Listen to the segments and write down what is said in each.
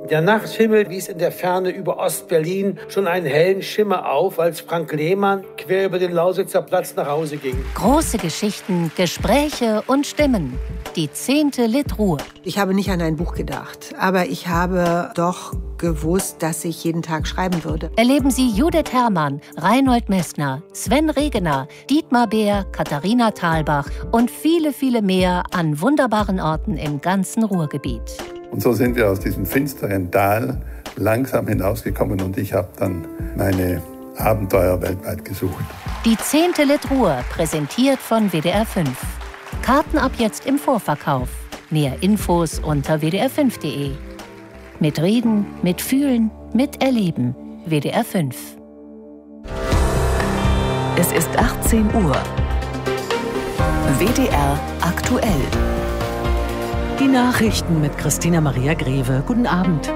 Der Nachthimmel wies in der Ferne über Ostberlin schon einen hellen Schimmer auf, als Frank Lehmann quer über den Lausitzer Platz nach Hause ging. Große Geschichten, Gespräche und Stimmen. Die 10. Litruhe. Ich habe nicht an ein Buch gedacht, aber ich habe doch gewusst, dass ich jeden Tag schreiben würde. Erleben Sie Judith Herrmann, Reinhold Messner, Sven Regener, Dietmar Beer, Katharina Thalbach und viele, viele mehr an wunderbaren Orten im ganzen Ruhrgebiet. Und so sind wir aus diesem finsteren Tal langsam hinausgekommen und ich habe dann meine Abenteuer weltweit gesucht. Die 10. Litruhe, präsentiert von WDR 5. Karten ab jetzt im Vorverkauf. Mehr Infos unter wdr5.de. Mit Reden, mit Fühlen, mit Erleben. WDR 5. Es ist 18 Uhr. WDR aktuell. Die Nachrichten mit Christina Maria Greve. Guten Abend.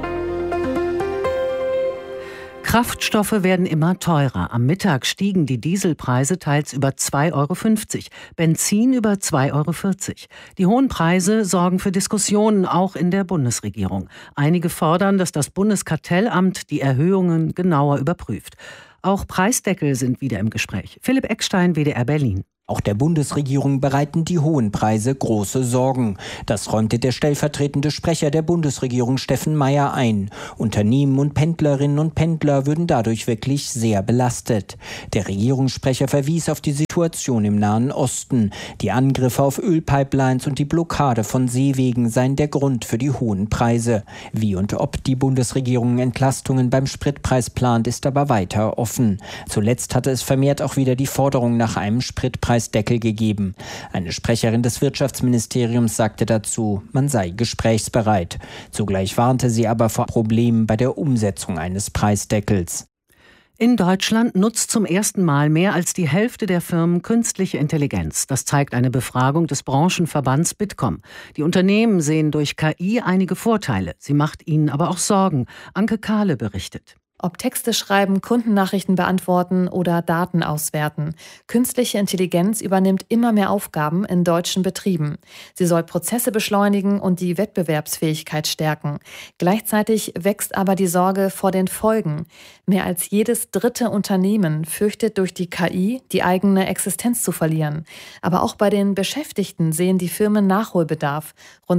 Kraftstoffe werden immer teurer. Am Mittag stiegen die Dieselpreise teils über 2,50 €, Benzin über 2,40 €. Die hohen Preise sorgen für Diskussionen, auch in der Bundesregierung. Einige fordern, dass das Bundeskartellamt die Erhöhungen genauer überprüft. Auch Preisdeckel sind wieder im Gespräch. Philipp Eckstein, WDR Berlin. Auch der Bundesregierung bereiten die hohen Preise große Sorgen. Das räumte der stellvertretende Sprecher der Bundesregierung Steffen Meier ein. Unternehmen und Pendlerinnen und Pendler würden dadurch wirklich sehr belastet. Der Regierungssprecher verwies auf die Situation im Nahen Osten. Die Angriffe auf Ölpipelines und die Blockade von Seewegen seien der Grund für die hohen Preise. Wie und ob die Bundesregierung Entlastungen beim Spritpreis plant, ist aber weiter offen. Zuletzt hatte es vermehrt auch wieder die Forderung nach einem Spritpreisdeckel gegeben. Eine Sprecherin des Wirtschaftsministeriums sagte dazu, man sei gesprächsbereit. Zugleich warnte sie aber vor Problemen bei der Umsetzung eines Preisdeckels. In Deutschland nutzt zum ersten Mal mehr als die Hälfte der Firmen künstliche Intelligenz. Das zeigt eine Befragung des Branchenverbands Bitkom. Die Unternehmen sehen durch KI einige Vorteile. Sie macht ihnen aber auch Sorgen. Anke Kahle berichtet. Ob Texte schreiben, Kundennachrichten beantworten oder Daten auswerten. Künstliche Intelligenz übernimmt immer mehr Aufgaben in deutschen Betrieben. Sie soll Prozesse beschleunigen und die Wettbewerbsfähigkeit stärken. Gleichzeitig wächst aber die Sorge vor den Folgen. Mehr als jedes dritte Unternehmen fürchtet durch die KI die eigene Existenz zu verlieren. Aber auch bei den Beschäftigten sehen die Firmen Nachholbedarf. Rund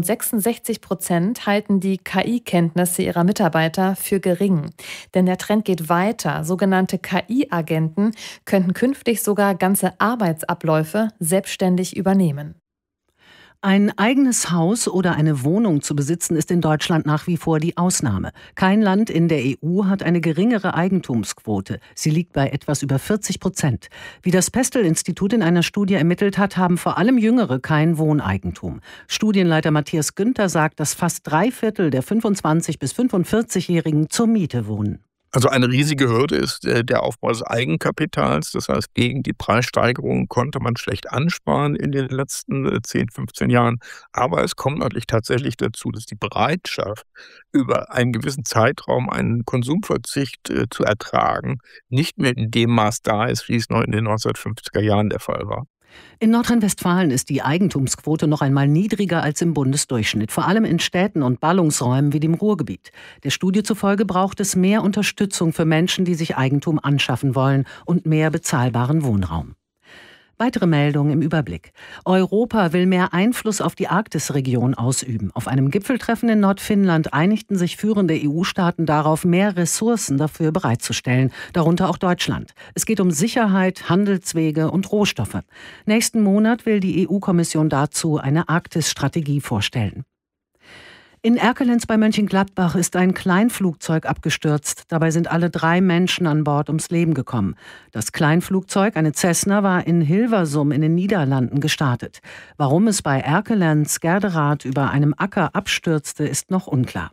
66% halten die KI-Kenntnisse ihrer Mitarbeiter für gering. Denn der Trend geht weiter. Sogenannte KI-Agenten könnten künftig sogar ganze Arbeitsabläufe selbstständig übernehmen. Ein eigenes Haus oder eine Wohnung zu besitzen, ist in Deutschland nach wie vor die Ausnahme. Kein Land in der EU hat eine geringere Eigentumsquote. Sie liegt bei etwas über 40%. Wie das Pestel-Institut in einer Studie ermittelt hat, haben vor allem Jüngere kein Wohneigentum. Studienleiter Matthias Günther sagt, dass fast 3/4 der 25- bis 45-Jährigen zur Miete wohnen. Also eine riesige Hürde ist der Aufbau des Eigenkapitals. Das heißt, gegen die Preissteigerung konnte man schlecht ansparen in den letzten 10, 15 Jahren. Aber es kommt natürlich tatsächlich dazu, dass die Bereitschaft, über einen gewissen Zeitraum einen Konsumverzicht zu ertragen, nicht mehr in dem Maß da ist, wie es noch in den 1950er Jahren der Fall war. In Nordrhein-Westfalen ist die Eigentumsquote noch einmal niedriger als im Bundesdurchschnitt, vor allem in Städten und Ballungsräumen wie dem Ruhrgebiet. Der Studie zufolge braucht es mehr Unterstützung für Menschen, die sich Eigentum anschaffen wollen und mehr bezahlbaren Wohnraum. Weitere Meldungen im Überblick. Europa will mehr Einfluss auf die Arktisregion ausüben. Auf einem Gipfeltreffen in Nordfinnland einigten sich führende EU-Staaten darauf, mehr Ressourcen dafür bereitzustellen, darunter auch Deutschland. Es geht um Sicherheit, Handelswege und Rohstoffe. Nächsten Monat will die EU-Kommission dazu eine Arktis-Strategie vorstellen. In Erkelenz bei Mönchengladbach ist ein Kleinflugzeug abgestürzt. Dabei sind alle 3 Menschen an Bord ums Leben gekommen. Das Kleinflugzeug, eine Cessna, war in Hilversum in den Niederlanden gestartet. Warum es bei Erkelenz-Gerderath über einem Acker abstürzte, ist noch unklar.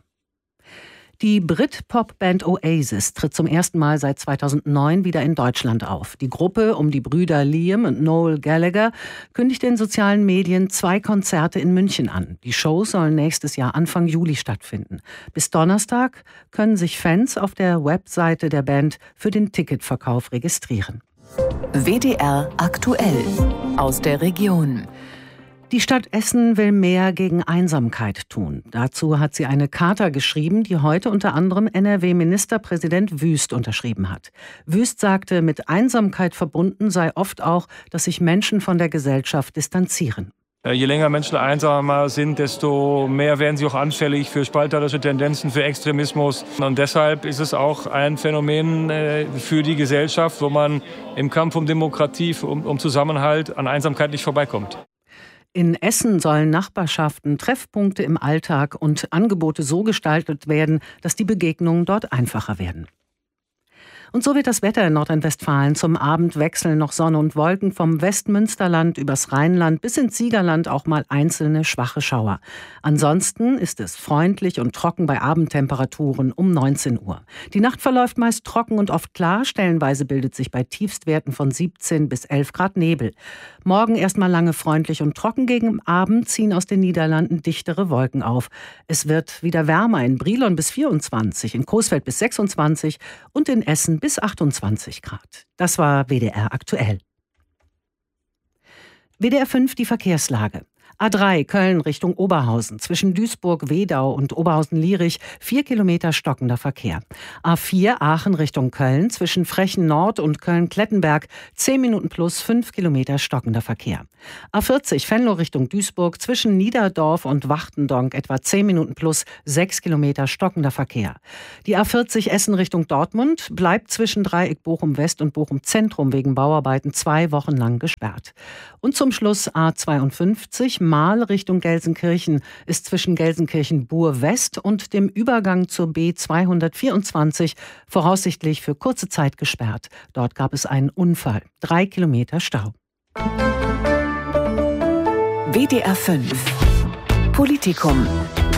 Die Brit-Pop-Band Oasis tritt zum ersten Mal seit 2009 wieder in Deutschland auf. Die Gruppe um die Brüder Liam und Noel Gallagher kündigt in sozialen Medien 2 Konzerte in München an. Die Shows sollen nächstes Jahr Anfang Juli stattfinden. Bis Donnerstag können sich Fans auf der Webseite der Band für den Ticketverkauf registrieren. WDR aktuell aus der Region. Die Stadt Essen will mehr gegen Einsamkeit tun. Dazu hat sie eine Charta geschrieben, die heute unter anderem NRW-Ministerpräsident Wüst unterschrieben hat. Wüst sagte, mit Einsamkeit verbunden sei oft auch, dass sich Menschen von der Gesellschaft distanzieren. Je länger Menschen einsamer sind, desto mehr werden sie auch anfällig für spalterische Tendenzen, für Extremismus. Und deshalb ist es auch ein Phänomen für die Gesellschaft, wo man im Kampf um Demokratie, um Zusammenhalt an Einsamkeit nicht vorbeikommt. In Essen sollen Nachbarschaften, Treffpunkte im Alltag und Angebote so gestaltet werden, dass die Begegnungen dort einfacher werden. Und so wird das Wetter in Nordrhein-Westfalen zum Abend wechseln. Noch Sonne und Wolken vom Westmünsterland übers Rheinland bis ins Siegerland, auch mal einzelne schwache Schauer. Ansonsten ist es freundlich und trocken bei Abendtemperaturen um 19 Uhr. Die Nacht verläuft meist trocken und oft klar. Stellenweise bildet sich bei Tiefstwerten von 17 bis 11 Grad Nebel. Morgen erstmal lange freundlich und trocken. Gegen Abend ziehen aus den Niederlanden dichtere Wolken auf. Es wird wieder wärmer, in Brilon bis 24, in Coesfeld bis 26 und in Essen bis 28 Grad. Das war WDR aktuell. WDR 5, die Verkehrslage. A3 Köln Richtung Oberhausen, zwischen Duisburg-Wedau und Oberhausen-Lierich 4 Kilometer stockender Verkehr. A4 Aachen Richtung Köln, zwischen Frechen Nord und Köln-Klettenberg 10 Minuten plus 5 Kilometer stockender Verkehr. A40 Venlo Richtung Duisburg, zwischen Niederdorf und Wachtendonk etwa 10 Minuten plus 6 Kilometer stockender Verkehr. Die A40 Essen Richtung Dortmund bleibt zwischen Dreieck Bochum West und Bochum Zentrum wegen Bauarbeiten 2 Wochen lang gesperrt. Und zum Schluss A52 Mahl Richtung Gelsenkirchen ist zwischen Gelsenkirchen-Bur West und dem Übergang zur B224 voraussichtlich für kurze Zeit gesperrt. Dort gab es einen Unfall. 3 Kilometer Stau. WDR 5 Politikum.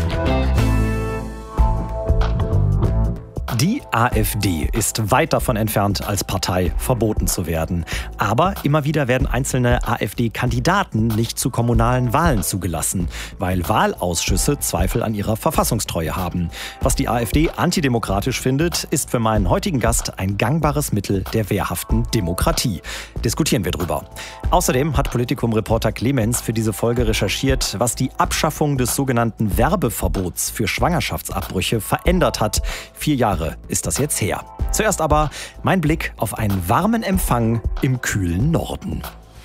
Die AfD ist weit davon entfernt, als Partei verboten zu werden. Aber immer wieder werden einzelne AfD-Kandidaten nicht zu kommunalen Wahlen zugelassen, weil Wahlausschüsse Zweifel an ihrer Verfassungstreue haben. Was die AfD antidemokratisch findet, ist für meinen heutigen Gast ein gangbares Mittel der wehrhaften Demokratie. Diskutieren wir drüber. Außerdem hat Politikum-Reporter Clemens für diese Folge recherchiert, was die Abschaffung des sogenannten Werbeverbots für Schwangerschaftsabbrüche verändert hat. 4 Jahre ist das jetzt her. Zuerst aber mein Blick auf einen warmen Empfang im kühlen Norden.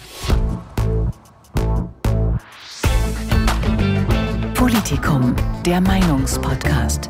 Politikum, der Meinungspodcast.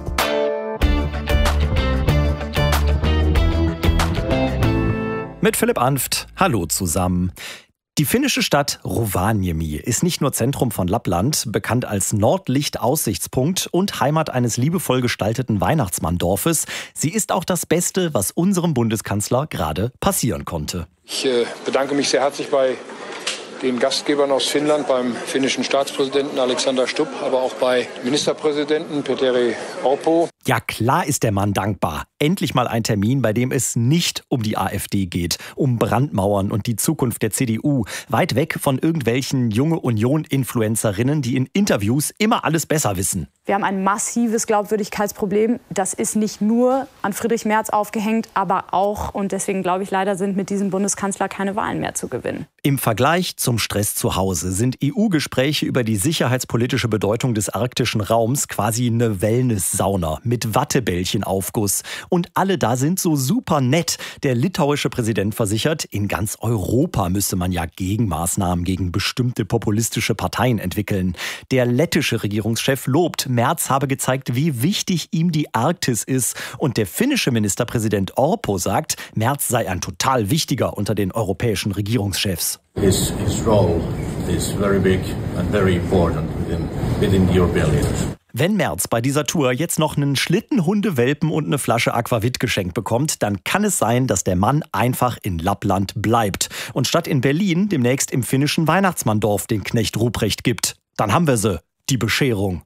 Mit Philipp Anft. Hallo zusammen. Die finnische Stadt Rovaniemi ist nicht nur Zentrum von Lappland, bekannt als Nordlicht-Aussichtspunkt und Heimat eines liebevoll gestalteten Weihnachtsmanndorfes. Sie ist auch das Beste, was unserem Bundeskanzler gerade passieren konnte. Ich bedanke mich sehr herzlich bei den Gastgebern aus Finnland, beim finnischen Staatspräsidenten Alexander Stubb, aber auch bei Ministerpräsidenten Petteri Orpo. Ja, klar ist der Mann dankbar. Endlich mal ein Termin, bei dem es nicht um die AfD geht, um Brandmauern und die Zukunft der CDU. Weit weg von irgendwelchen junge Union-Influencerinnen, die in Interviews immer alles besser wissen. Wir haben ein massives Glaubwürdigkeitsproblem. Das ist nicht nur an Friedrich Merz aufgehängt, aber auch, und deswegen glaube ich leider, sind mit diesem Bundeskanzler keine Wahlen mehr zu gewinnen. Im Vergleich zum Stress zu Hause sind EU-Gespräche über die sicherheitspolitische Bedeutung des arktischen Raums quasi eine Wellness-Sauna mit Wattebällchenaufguss. Und alle da sind so super nett. Der litauische Präsident versichert, in ganz Europa müsse man ja Gegenmaßnahmen gegen bestimmte populistische Parteien entwickeln. Der lettische Regierungschef lobt, Merz habe gezeigt, wie wichtig ihm die Arktis ist. Und der finnische Ministerpräsident Orpo sagt, Merz sei ein total wichtiger unter den europäischen Regierungschefs. His role is very big and very important within the European leaders. Wenn Merz bei dieser Tour jetzt noch einen Schlittenhundewelpen und eine Flasche Aquavit geschenkt bekommt, dann kann es sein, dass der Mann einfach in Lappland bleibt und statt in Berlin demnächst im finnischen Weihnachtsmanndorf den Knecht Ruprecht gibt. Dann haben wir sie, die Bescherung.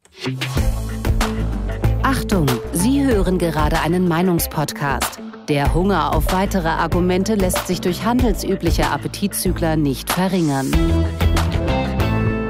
Achtung, Sie hören gerade einen Meinungspodcast. Der Hunger auf weitere Argumente lässt sich durch handelsübliche Appetitzügler nicht verringern.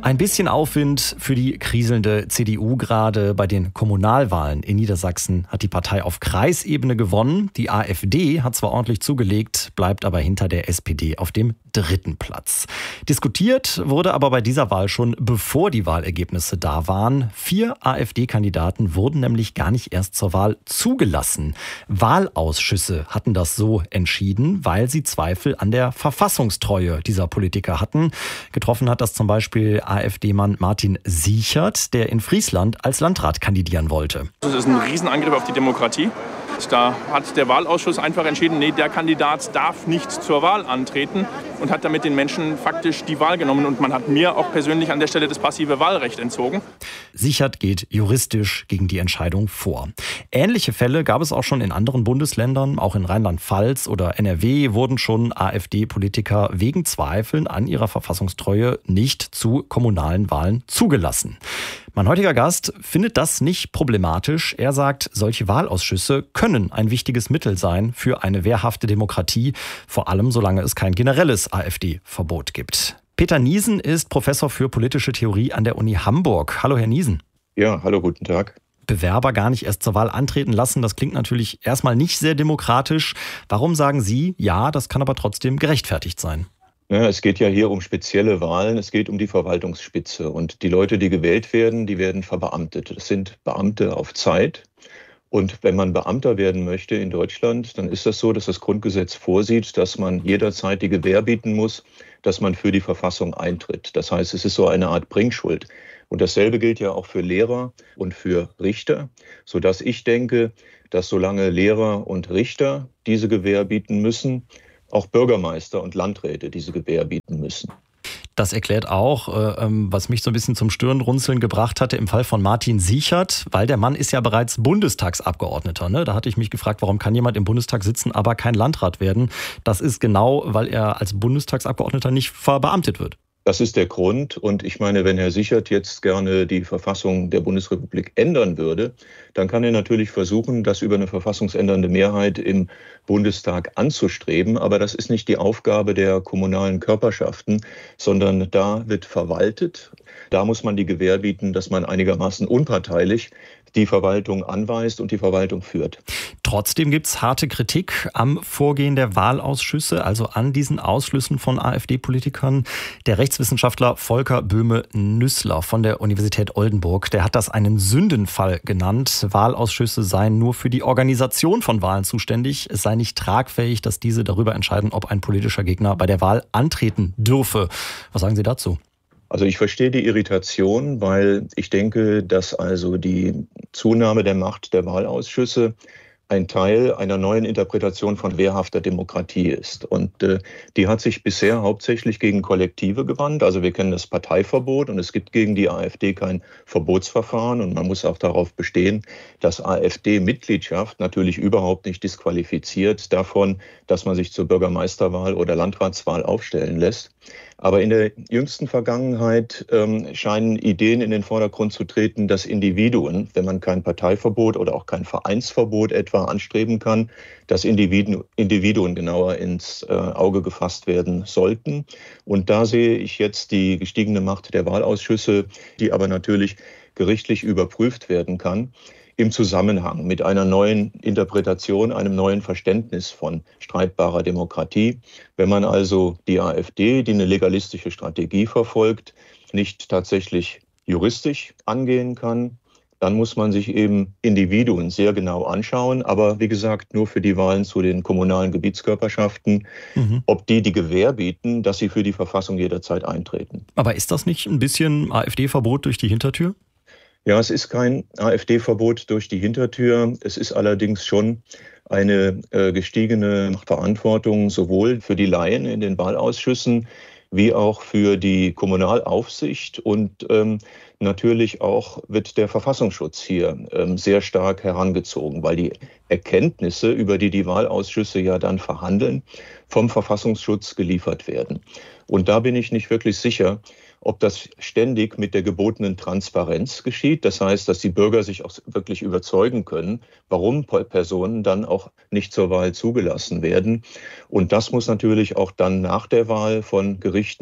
Ein bisschen Aufwind für die kriselnde CDU gerade bei den Kommunalwahlen. In Niedersachsen hat die Partei auf Kreisebene gewonnen. Die AfD hat zwar ordentlich zugelegt, bleibt aber hinter der SPD auf dem 3. Platz. Diskutiert wurde aber bei dieser Wahl schon, bevor die Wahlergebnisse da waren. 4 AfD-Kandidaten wurden nämlich gar nicht erst zur Wahl zugelassen. Wahlausschüsse hatten das so entschieden, weil sie Zweifel an der Verfassungstreue dieser Politiker hatten. Getroffen hat das zum Beispiel AfD-Mann Martin Siechert, der in Friesland als Landrat kandidieren wollte. Das ist ein Riesenangriff auf die Demokratie. Da hat der Wahlausschuss einfach entschieden, nee, der Kandidat darf nicht zur Wahl antreten und hat damit den Menschen faktisch die Wahl genommen. Und man hat mir auch persönlich an der Stelle das passive Wahlrecht entzogen. Siechert geht juristisch gegen die Entscheidung vor. Ähnliche Fälle gab es auch schon in anderen Bundesländern. Auch in Rheinland-Pfalz oder NRW wurden schon AfD-Politiker wegen Zweifeln an ihrer Verfassungstreue nicht zu kommunalen Wahlen zugelassen. Mein heutiger Gast findet das nicht problematisch. Er sagt, solche Wahlausschüsse können ein wichtiges Mittel sein für eine wehrhafte Demokratie, vor allem solange es kein generelles AfD-Verbot gibt. Peter Niesen ist Professor für politische Theorie an der Uni Hamburg. Hallo, Herr Niesen. Ja, hallo, guten Tag. Bewerber gar nicht erst zur Wahl antreten lassen, das klingt natürlich erstmal nicht sehr demokratisch. Warum sagen Sie, ja, das kann aber trotzdem gerechtfertigt sein? Ja, es geht ja hier um spezielle Wahlen, es geht um die Verwaltungsspitze. Und die Leute, die gewählt werden, die werden verbeamtet. Das sind Beamte auf Zeit. Und wenn man Beamter werden möchte in Deutschland, dann ist das so, dass das Grundgesetz vorsieht, dass man jederzeit die Gewähr bieten muss, dass man für die Verfassung eintritt. Das heißt, es ist so eine Art Bringschuld. Und dasselbe gilt ja auch für Lehrer und für Richter, sodass ich denke, dass solange Lehrer und Richter diese Gewähr bieten müssen, auch Bürgermeister und Landräte diese Gewähr bieten müssen. Das erklärt auch, was mich so ein bisschen zum Stirnrunzeln gebracht hatte im Fall von Martin Siechert, weil der Mann ist ja bereits Bundestagsabgeordneter. Ne? Da hatte ich mich gefragt, warum kann jemand im Bundestag sitzen, aber kein Landrat werden? Das ist genau, weil er als Bundestagsabgeordneter nicht verbeamtet wird. Das ist der Grund. Und ich meine, wenn Herr Siechert jetzt gerne die Verfassung der Bundesrepublik ändern würde, dann kann er natürlich versuchen, das über eine verfassungsändernde Mehrheit im Bundestag anzustreben. Aber das ist nicht die Aufgabe der kommunalen Körperschaften, sondern da wird verwaltet. Da muss man die Gewähr bieten, dass man einigermaßen unparteilich die Verwaltung anweist und die Verwaltung führt. Trotzdem gibt es harte Kritik am Vorgehen der Wahlausschüsse, also an diesen Ausschlüssen von AfD-Politikern. Der Rechtswissenschaftler Volker Böhme-Nüßler von der Universität Oldenburg, der hat das einen Sündenfall genannt. Wahlausschüsse seien nur für die Organisation von Wahlen zuständig. Es sei nicht tragfähig, dass diese darüber entscheiden, ob ein politischer Gegner bei der Wahl antreten dürfe. Was sagen Sie dazu? Also ich verstehe die Irritation, weil ich denke, dass also die Zunahme der Macht der Wahlausschüsse ein Teil einer neuen Interpretation von wehrhafter Demokratie ist. Und die hat sich bisher hauptsächlich gegen Kollektive gewandt. Also wir kennen das Parteiverbot und es gibt gegen die AfD kein Verbotsverfahren. Und man muss auch darauf bestehen, dass AfD-Mitgliedschaft natürlich überhaupt nicht disqualifiziert davon, dass man sich zur Bürgermeisterwahl oder Landratswahl aufstellen lässt. Aber in der jüngsten Vergangenheit scheinen Ideen in den Vordergrund zu treten, dass Individuen, wenn man kein Parteiverbot oder auch kein Vereinsverbot etwa anstreben kann, dass Individuen genauer ins Auge gefasst werden sollten. Und da sehe ich jetzt die gestiegene Macht der Wahlausschüsse, die aber natürlich gerichtlich überprüft werden kann, im Zusammenhang mit einer neuen Interpretation, einem neuen Verständnis von streitbarer Demokratie. Wenn man also die AfD, die eine legalistische Strategie verfolgt, nicht tatsächlich juristisch angehen kann, dann muss man sich eben Individuen sehr genau anschauen. Aber wie gesagt, nur für die Wahlen zu den kommunalen Gebietskörperschaften, ob die Gewähr bieten, dass sie für die Verfassung jederzeit eintreten. Aber ist das nicht ein bisschen AfD-Verbot durch die Hintertür? Ja, es ist kein AfD-Verbot durch die Hintertür. Es ist allerdings schon eine gestiegene Verantwortung sowohl für die Laien in den Wahlausschüssen wie auch für die Kommunalaufsicht. Und natürlich auch wird der Verfassungsschutz hier sehr stark herangezogen, weil die Erkenntnisse, über die Wahlausschüsse ja dann verhandeln, vom Verfassungsschutz geliefert werden. Und da bin ich nicht wirklich sicher, ob das ständig mit der gebotenen Transparenz geschieht. Das heißt, dass die Bürger sich auch wirklich überzeugen können, warum Personen dann auch nicht zur Wahl zugelassen werden. Und das muss natürlich auch dann nach der Wahl von Gerichten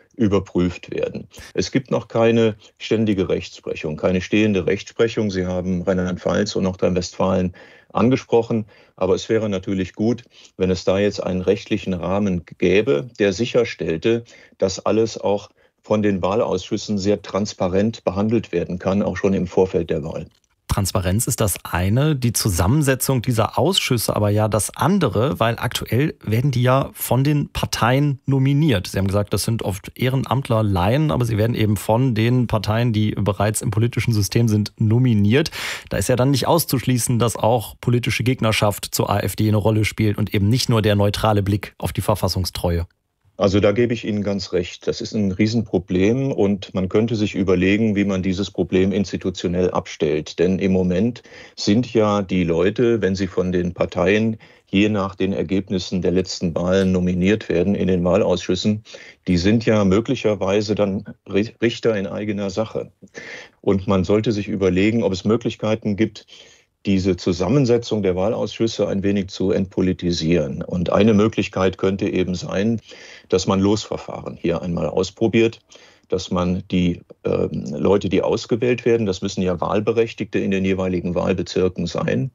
überprüft werden. Es gibt noch keine ständige Rechtsprechung, keine stehende Rechtsprechung. Sie haben Rheinland-Pfalz und Nordrhein-Westfalen angesprochen. Aber es wäre natürlich gut, wenn es da jetzt einen rechtlichen Rahmen gäbe, der sicherstellte, dass alles auch von den Wahlausschüssen sehr transparent behandelt werden kann, auch schon im Vorfeld der Wahl. Transparenz ist das eine, die Zusammensetzung dieser Ausschüsse aber ja das andere, weil aktuell werden die ja von den Parteien nominiert. Sie haben gesagt, das sind oft Ehrenamtler, Laien, aber sie werden eben von den Parteien, die bereits im politischen System sind, nominiert. Da ist ja dann nicht auszuschließen, dass auch politische Gegnerschaft zur AfD eine Rolle spielt und eben nicht nur der neutrale Blick auf die Verfassungstreue. Also da gebe ich Ihnen ganz recht. Das ist ein Riesenproblem und man könnte sich überlegen, wie man dieses Problem institutionell abstellt. Denn im Moment sind ja die Leute, wenn sie von den Parteien je nach den Ergebnissen der letzten Wahlen nominiert werden in den Wahlausschüssen, die sind ja möglicherweise dann Richter in eigener Sache. Und man sollte sich überlegen, ob es Möglichkeiten gibt, diese Zusammensetzung der Wahlausschüsse ein wenig zu entpolitisieren. Und eine Möglichkeit könnte eben sein, dass man Losverfahren hier einmal ausprobiert, dass man die Leute, die ausgewählt werden, das müssen ja Wahlberechtigte in den jeweiligen Wahlbezirken sein,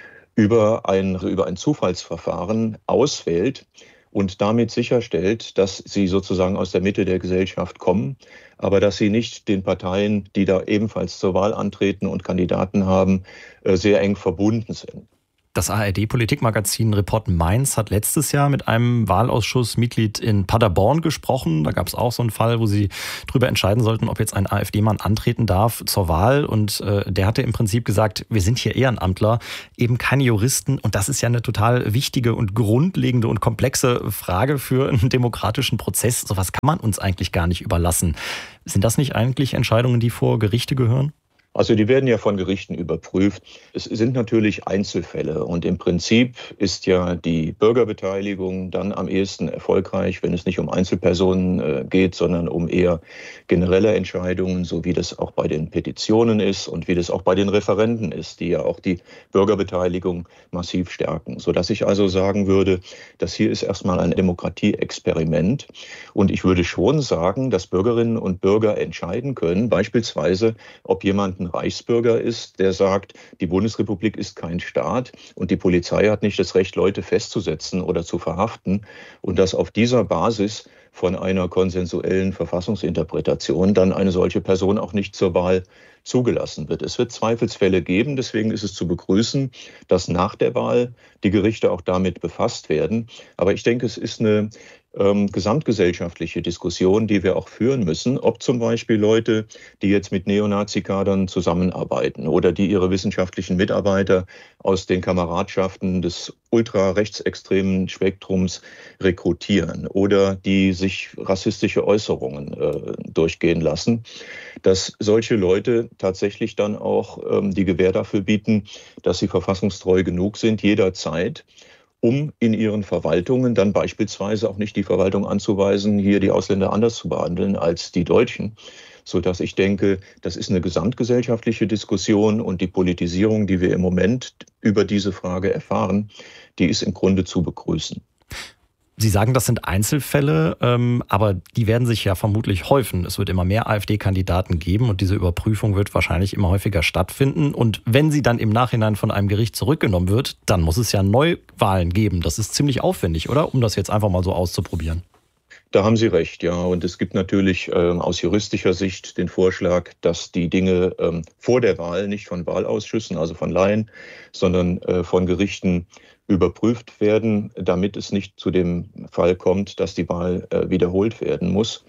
über ein Zufallsverfahren auswählt und damit sicherstellt, dass sie sozusagen aus der Mitte der Gesellschaft kommen, aber dass sie nicht den Parteien, die da ebenfalls zur Wahl antreten und Kandidaten haben, sehr eng verbunden sind. Das ARD-Politikmagazin Report Mainz hat letztes Jahr mit einem Wahlausschussmitglied in Paderborn gesprochen. Da gab es auch so einen Fall, wo sie darüber entscheiden sollten, ob jetzt ein AfD-Mann antreten darf zur Wahl. Und der hatte im Prinzip gesagt, wir sind hier Ehrenamtler, eben keine Juristen. Und das ist ja eine total wichtige und grundlegende und komplexe Frage für einen demokratischen Prozess. Sowas kann man uns eigentlich gar nicht überlassen. Sind das nicht eigentlich Entscheidungen, die vor Gerichte gehören? Also die werden ja von Gerichten überprüft. Es sind natürlich Einzelfälle und im Prinzip ist ja die Bürgerbeteiligung dann am ehesten erfolgreich, wenn es nicht um Einzelpersonen geht, sondern um eher generelle Entscheidungen, so wie das auch bei den Petitionen ist und wie das auch bei den Referenden ist, die ja auch die Bürgerbeteiligung massiv stärken. Sodass ich also sagen würde, das hier ist erstmal ein Demokratieexperiment und ich würde schon sagen, dass Bürgerinnen und Bürger entscheiden können, beispielsweise, ob jemand ein Reichsbürger ist, der sagt, die Bundesrepublik ist kein Staat und die Polizei hat nicht das Recht, Leute festzusetzen oder zu verhaften und dass auf dieser Basis von einer konsensuellen Verfassungsinterpretation dann eine solche Person auch nicht zur Wahl zugelassen wird. Es wird Zweifelsfälle geben, deswegen ist es zu begrüßen, dass nach der Wahl die Gerichte auch damit befasst werden. Aber ich denke, es ist eine gesamtgesellschaftliche Diskussion, die wir auch führen müssen, ob zum Beispiel Leute, die jetzt mit Neonazi-Kadern zusammenarbeiten oder die ihre wissenschaftlichen Mitarbeiter aus den Kameradschaften des ultrarechtsextremen Spektrums rekrutieren oder die sich rassistische Äußerungen durchgehen lassen, dass solche Leute tatsächlich dann auch die Gewähr dafür bieten, dass sie verfassungstreu genug sind, jederzeit, um in ihren Verwaltungen dann beispielsweise auch nicht die Verwaltung anzuweisen, hier die Ausländer anders zu behandeln als die Deutschen. Sodass ich denke, das ist eine gesamtgesellschaftliche Diskussion und die Politisierung, die wir im Moment über diese Frage erfahren, die ist im Grunde zu begrüßen. Sie sagen, das sind Einzelfälle, aber die werden sich ja vermutlich häufen. Es wird immer mehr AfD-Kandidaten geben und diese Überprüfung wird wahrscheinlich immer häufiger stattfinden. Und wenn sie dann im Nachhinein von einem Gericht zurückgenommen wird, dann muss es ja Neuwahlen geben. Das ist ziemlich aufwendig, oder? Um das jetzt einfach mal so auszuprobieren. Da haben Sie recht, ja. Und es gibt natürlich aus juristischer Sicht den Vorschlag, dass die Dinge vor der Wahl nicht von Wahlausschüssen, also von Laien, sondern von Gerichten überprüft werden, damit es nicht zu dem Fall kommt, dass die Wahl wiederholt werden muss.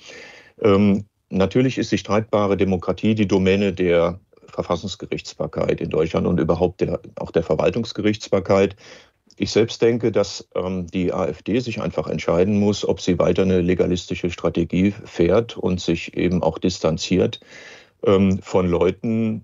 Natürlich ist die streitbare Demokratie die Domäne der Verfassungsgerichtsbarkeit in Deutschland und überhaupt auch der Verwaltungsgerichtsbarkeit. Ich selbst denke, dass die AfD sich einfach entscheiden muss, ob sie weiter eine legalistische Strategie fährt und sich eben auch distanziert von Leuten,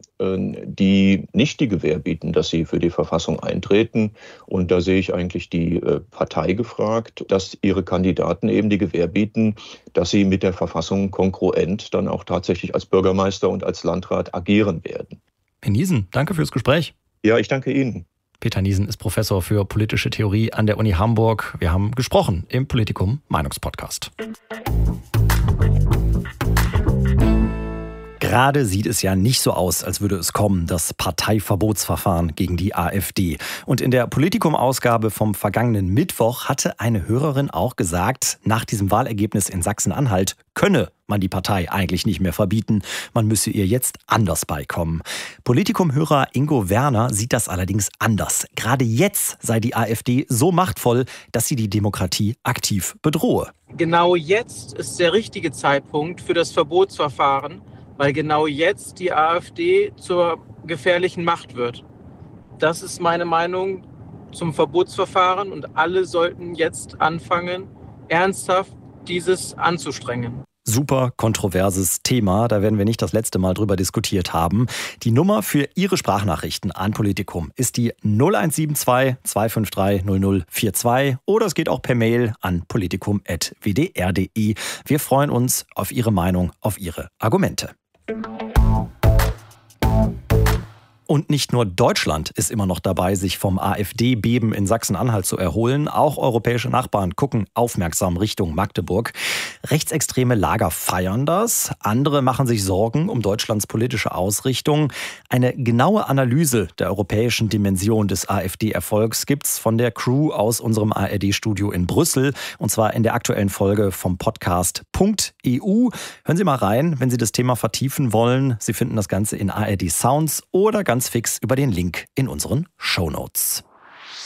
die nicht die Gewähr bieten, dass sie für die Verfassung eintreten. Und da sehe ich eigentlich die Partei gefragt, dass ihre Kandidaten eben die Gewähr bieten, dass sie mit der Verfassung kongruent dann auch tatsächlich als Bürgermeister und als Landrat agieren werden. Herr Niesen, danke fürs Gespräch. Ja, ich danke Ihnen. Peter Niesen ist Professor für politische Theorie an der Uni Hamburg. Wir haben gesprochen im Politikum Meinungspodcast. Gerade sieht es ja nicht so aus, als würde es kommen, das Parteiverbotsverfahren gegen die AfD. Und in der Politikum-Ausgabe vom vergangenen Mittwoch hatte eine Hörerin auch gesagt, nach diesem Wahlergebnis in Sachsen-Anhalt könne man die Partei eigentlich nicht mehr verbieten. Man müsse ihr jetzt anders beikommen. Politikum-Hörer Ingo Werner sieht das allerdings anders. Gerade jetzt sei die AfD so machtvoll, dass sie die Demokratie aktiv bedrohe. Genau jetzt ist der richtige Zeitpunkt für das Verbotsverfahren, weil genau jetzt die AfD zur gefährlichen Macht wird. Das ist meine Meinung zum Verbotsverfahren und alle sollten jetzt anfangen, ernsthaft dieses anzustrengen. Super kontroverses Thema, da werden wir nicht das letzte Mal drüber diskutiert haben. Die Nummer für Ihre Sprachnachrichten an Politikum ist die 0172 253 0042 oder es geht auch per Mail an politikum@wdr.de. Wir freuen uns auf Ihre Meinung, auf Ihre Argumente. Und nicht nur Deutschland ist immer noch dabei, sich vom AfD-Beben in Sachsen-Anhalt zu erholen. Auch europäische Nachbarn gucken aufmerksam Richtung Magdeburg. Rechtsextreme Lager feiern das. Andere machen sich Sorgen um Deutschlands politische Ausrichtung. Eine genaue Analyse der europäischen Dimension des AfD-Erfolgs gibt's von der Crew aus unserem ARD-Studio in Brüssel. Und zwar in der aktuellen Folge vom Podcast .eu. Hören Sie mal rein, wenn Sie das Thema vertiefen wollen. Sie finden das Ganze in ARD Sounds oder ganz fix über den Link in unseren Shownotes.